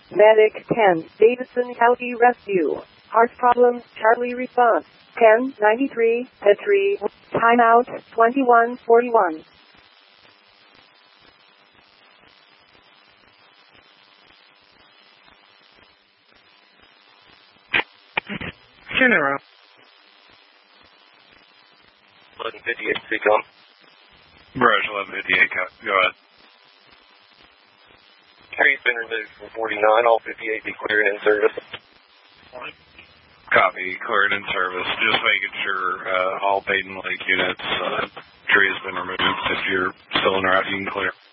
Medic 10, Davidson County Rescue. Heart problems, Charlie response. 1093, Petrie. Timeout, 2141. Funeral. 1158, Seacom. Brush 1158, go ahead. Carrie's been removed from 49, all 58 be cleared in service. Copy, cleared in service. Just making sure all Peyton Lake units, tree has been removed. If you're still en route, you can clear.